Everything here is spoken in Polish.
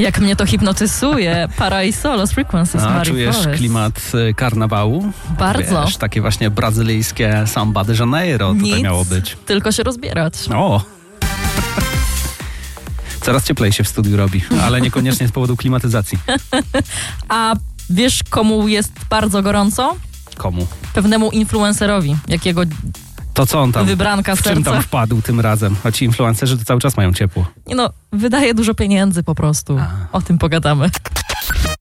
Jak mnie to hipnotyzuje. Para i Solos Frequencies. A czujesz klimat karnawału? Bardzo. Wiesz, takie właśnie brazylijskie Samba de Janeiro tutaj miało być. Tylko się rozbierać. O! Coraz cieplej się w studiu robi, ale niekoniecznie z powodu klimatyzacji. A wiesz, komu jest bardzo gorąco? Komu? Pewnemu influencerowi, jakiego to co on tam? Wybranka w czym serca. tam wpadł tym razem? A ci influencerzy to cały czas mają ciepło. Wydaje dużo pieniędzy po prostu. O tym pogadamy.